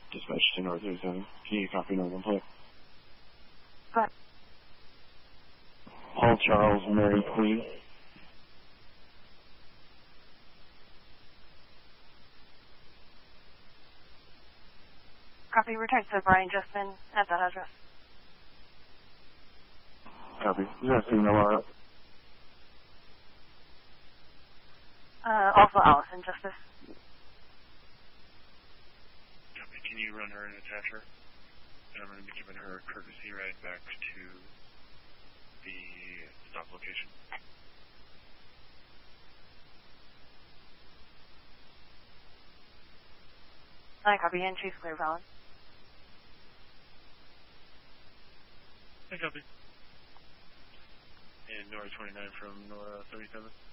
Dispatch to North 37. Can you copy North 1 plate? Go ahead. Paul Charles Mary Queen. Copy. Return to Brian Justin at that address. Copy. Is that signal out? Also Allison Justice. Copy. Can you run her and attach her? And I'm going to be giving her a courtesy ride back to the stop location. I copy. And she's clear valid. I copy. And Nora 29 from Nora 37.